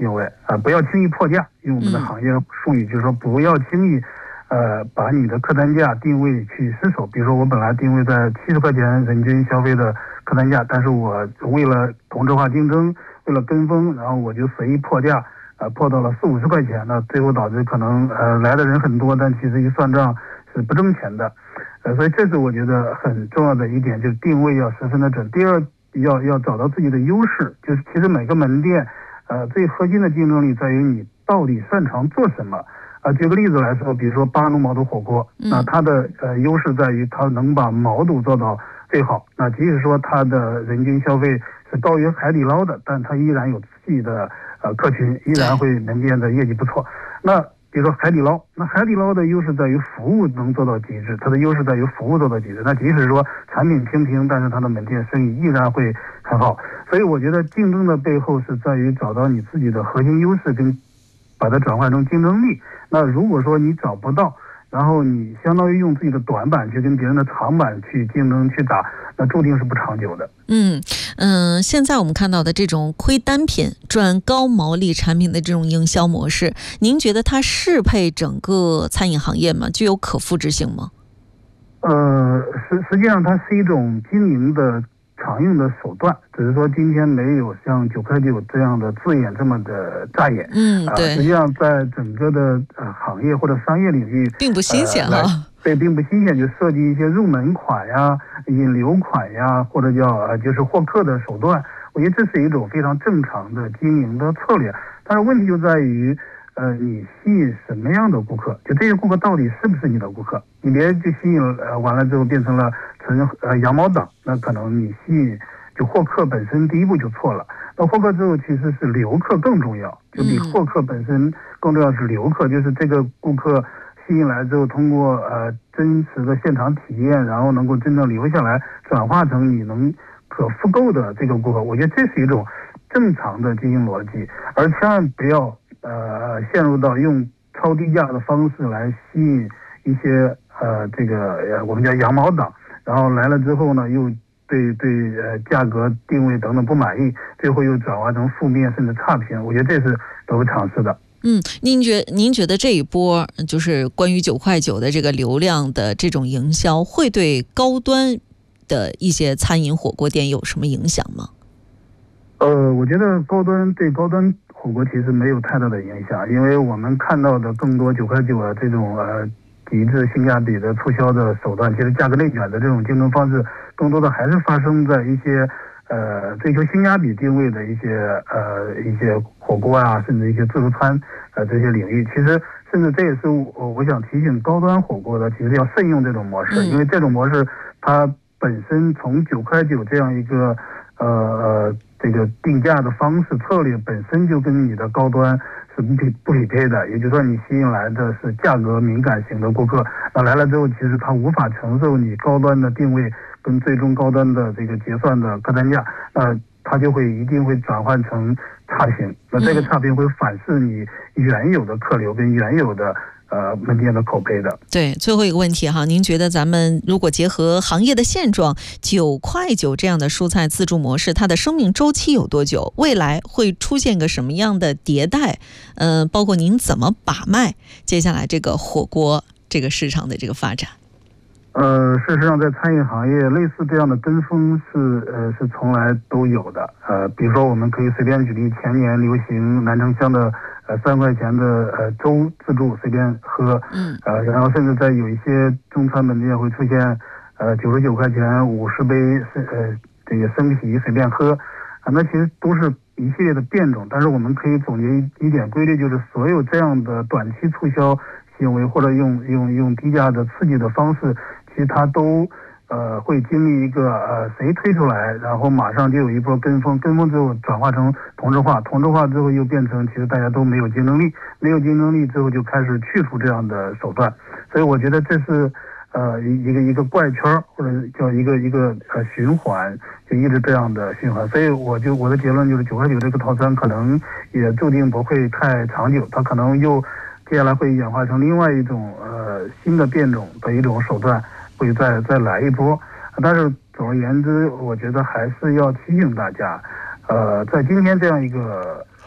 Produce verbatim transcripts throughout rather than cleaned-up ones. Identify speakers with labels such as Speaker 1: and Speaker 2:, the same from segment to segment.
Speaker 1: 行为啊、呃，不要轻易破价，用我们的行业术语就是说不要轻易呃把你的客单价定位去失守。比如说我本来定位在七十块钱人均消费的客单价，但是我为了同质化竞争，为了跟风，然后我就随意破价，呃破到了四五十块钱，那最后导致可能呃来的人很多，但其实一算账是不挣钱的。呃，所以这是我觉得很重要的一点，就是定位要十分的准。第二，要要找到自己的优势，就是其实每个门店，呃，最核心的竞争力在于你到底擅长做什么。啊、呃，举个例子来说，比如说巴奴毛肚火锅，那它的呃优势在于它能把毛肚做到最好。那即使说它的人均消费是高于海底捞的，但它依然有自己的呃客群，依然会门店的业绩不错。那比如说海底捞，那海底捞的优势在于服务能做到极致，它的优势在于服务做到极致。那即使说产品平平，但是它的门店生意依然会很好。所以我觉得竞争的背后是在于找到你自己的核心优势，跟把它转换成竞争力。那如果说你找不到，然后你相当于用自己的短板去跟别人的长板去竞争去打，那注定是不长久的。
Speaker 2: 嗯嗯、呃，现在我们看到的这种亏单品赚高毛利产品的这种营销模式，您觉得它适配整个餐饮行业吗？具有可复制性吗？
Speaker 1: 呃，实实际上它是一种经营的常用的手段，只是说今天没有像九块九这样的字眼这么的扎眼。
Speaker 2: 嗯，对。
Speaker 1: 呃、实际上在整个的呃行业或者商业领域，
Speaker 2: 并不新鲜哈、啊。
Speaker 1: 对，并不新鲜，就设计一些入门款呀、引流款呀，或者叫呃就是获客的手段。我觉得这是一种非常正常的经营的策略。但是问题就在于，呃，你吸引什么样的顾客？就这些顾客到底是不是你的顾客？你别就吸引呃完了之后变成了纯呃羊毛党，那可能你吸引就获客本身第一步就错了。那获客之后其实是留客更重要，就比获客本身更重要是留客，就是这个顾客吸引来之后，通过呃真实的现场体验，然后能够真正留下来，转化成你能可复购的这个顾客。我觉得这是一种正常的经营逻辑，而千万不要呃陷入到用超低价的方式来吸引一些呃这个呃我们叫羊毛党，然后来了之后呢又对对呃价格定位等等不满意，最后又转化成负面甚至差评。我觉得这是得不偿失的。
Speaker 2: 嗯，您觉您觉得这一波就是关于九块九的这个流量的这种营销，会对高端的一些餐饮火锅店有什么影响吗？
Speaker 1: 呃，我觉得高端对高端火锅其实没有太大的影响，因为我们看到的更多九块九啊这种呃极致性价比的促销的手段，其实价格内卷的这种竞争方式，更多的还是发生在一些呃追求性价比定位的一些呃一些火锅啊，甚至一些自助餐呃这些领域。其实甚至这也是我我想提醒高端火锅的，其实要慎用这种模式，因为这种模式它本身从九块九这样一个呃呃这个定价的方式策略本身就跟你的高端是不匹不匹配的，也就是说你吸引来的是价格敏感型的顾客，那来了之后其实他无法承受你高端的定位跟最终高端的这个结算的客单价，呃，他就会一定会转换成差评，那这个差评会反噬你原有的客流跟原有的呃门店的口碑的。
Speaker 2: 对，最后一个问题哈，您觉得咱们如果结合行业的现状，九块九这样的蔬菜自助模式，它的生命周期有多久？未来会出现个什么样的迭代？呃，包括您怎么把脉接下来这个火锅这个市场的这个发展？
Speaker 1: 呃，事实上，在餐饮行业，类似这样的跟风是呃是从来都有的。呃，比如说，我们可以随便举例，前年流行南城乡的呃三块钱的呃粥自助随便喝，嗯，呃，然后甚至在有一些中餐门店会出现呃九十九块钱五十杯呃这个生啤随便喝，啊，那其实都是一系列的变种。但是我们可以总结一一点规律，就是所有这样的短期促销行为，或者用用用低价的刺激的方式，其实它都呃会经历一个呃谁推出来，然后马上就有一波跟风，跟风之后转化成同质化，同质化之后又变成其实大家都没有竞争力，没有竞争力之后就开始去除这样的手段。所以我觉得这是呃一个一个怪圈，或者叫一个一个呃循环，就一直这样的循环。所以我就我的结论就是九块九这个套餐可能也注定不会太长久，它可能又接下来会演化成另外一种呃新的变种的一种手段，会再再来一波。但是总而言之，我觉得还是要提醒大家，呃，在今天这样一个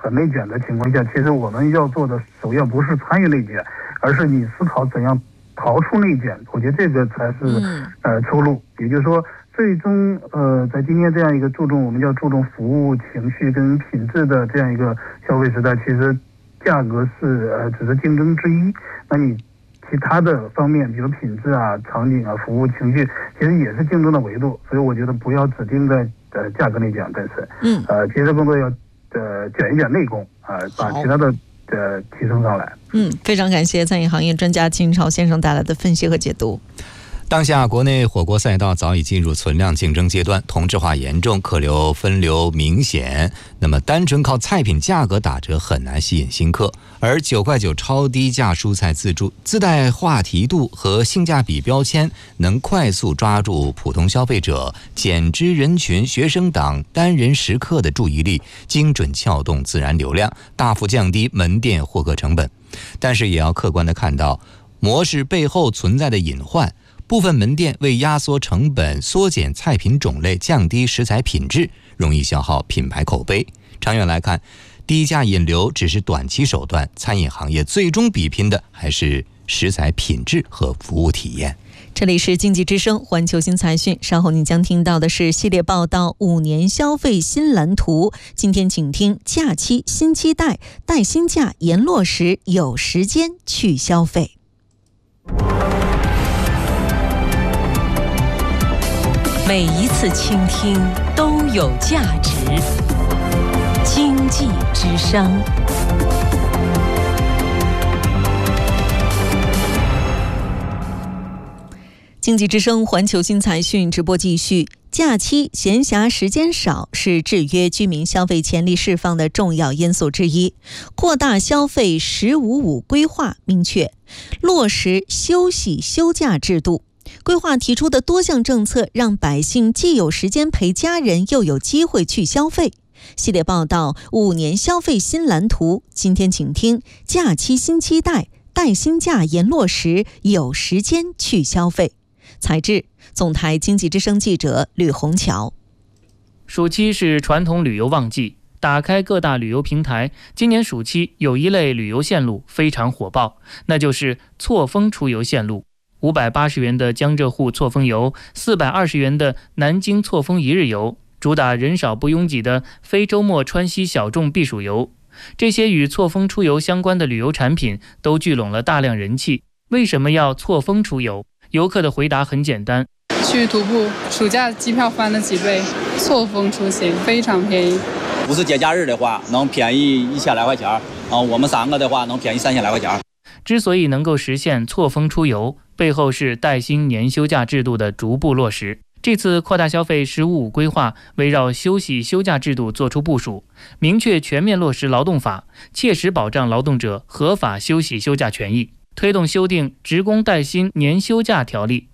Speaker 1: 很内卷的情况下，其实我们要做的首要不是参与内卷，而是你思考怎样逃出内卷。我觉得这个才是呃出路。也就是说，最终呃在今天这样一个注重我们叫注重服务、情绪跟品质的这样一个消费时代，其实价格是呃只是竞争之一。那你其他的方面，比如品质啊、场景啊、服务、情绪，其实也是竞争的维度。所以我觉得不要指定在呃价格内卷本身，嗯，呃，其实更多要呃卷一卷内功啊、呃，把其他的呃提升上来。
Speaker 2: 嗯，非常感谢餐饮行业专家金朝先生带来的分析和解读。
Speaker 3: 当下国内火锅赛道早已进入存量竞争阶段，同质化严重，客流分流明显。那么单纯靠菜品价格打折很难吸引新客，而九块九超低价蔬菜自助自带话题度和性价比标签，能快速抓住普通消费者、减脂人群、学生党、单人食客的注意力，精准撬动自然流量，大幅降低门店获客成本。但是也要客观地看到模式背后存在的隐患。部分门店为压缩成本、缩减菜品种类、降低食材品质，容易消耗品牌口碑。长远来看，低价引流只是短期手段，餐饮行业最终比拼的还是食材品质和服务体验。
Speaker 2: 这里是经济之声环球新财讯，稍后您将听到的是系列报道五年消费新蓝图。今天请听假期新期待，带薪假严落实，有时间去消费。
Speaker 4: 每一次倾听都有价值。经济之声。
Speaker 2: 经济之声环球新财讯直播继续。假期闲暇时间少是制约居民消费潜力释放的重要因素之一。扩大消费“十五五”规划明确落实休息休假制度。规划提出的多项政策，让百姓既有时间陪家人，又有机会去消费。系列报道五年消费新蓝图，今天请听假期新期待，带薪假严落实，有时间去消费。采制总台经济之声记者吕红桥。
Speaker 5: 暑期是传统旅游旺季，打开各大旅游平台，今年暑期有一类旅游线路非常火爆，那就是错峰出游线路。五百八十元的江浙沪错峰游，四百二十元的南京错峰一日游，主打人少不拥挤的非周末川西小众避暑游。这些与错峰出游相关的旅游产品都聚拢了大量人气。为什么要错峰出游？游客的回答很简单：
Speaker 6: 去徒步，暑假机票翻了几倍，错峰出行非常便宜。
Speaker 7: 不是节假日的话，能便宜一千来块钱，啊，我们三个的话能便宜三千来块钱。
Speaker 5: 之所以能够实现错峰出游，背后是带薪年休假制度的逐步落实。这次扩大消费“十五五”规划围绕休息休假制度作出部署，明确全面落实劳动法，切实保障劳动者合法休息休假权益，推动修订《职工带薪年休假条例》，